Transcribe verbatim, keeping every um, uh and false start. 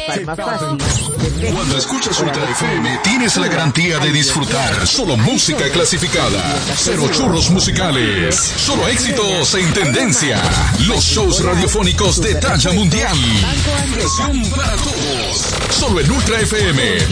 Cuando escuchas Ultra F M, tienes la garantía de disfrutar solo música clasificada. Cero churros musicales. Solo éxitos en tendencia. Los shows radiofónicos de talla mundial. Pasión para todos. Solo en Ultra F M.